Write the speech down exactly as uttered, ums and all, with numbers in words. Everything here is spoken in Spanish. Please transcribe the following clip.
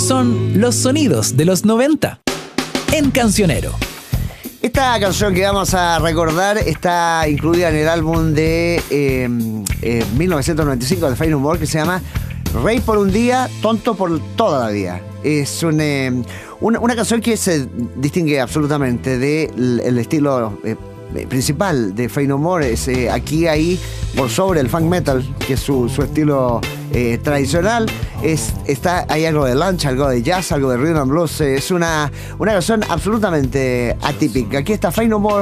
son los sonidos de los noventa en Cancionero. Esta canción que vamos a recordar está incluida en el álbum de eh, eh, mil novecientos noventa y cinco de Fate No More, que se llama Rey por un día, tonto por toda la vida. Es un, eh, una, una canción que se distingue absolutamente del el estilo eh, principal de Fate No More. Es eh, aquí, ahí, por sobre el funk metal, que es su, su estilo eh, tradicional. Es, está, hay algo de lunch, algo de jazz, algo de rhythm and blues. Es una, una canción absolutamente atípica. Aquí está Fate No More